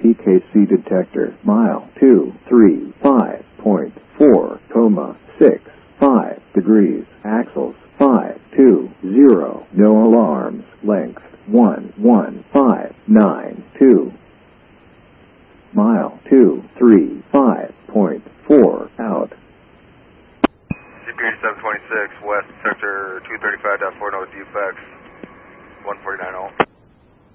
TKC detector. Mile 235.4, 6.5 degrees. Axles 520. No alarms. Length 11592. Mile 235.4 out. CP 726 West Sector 235.4 no defects 149.0.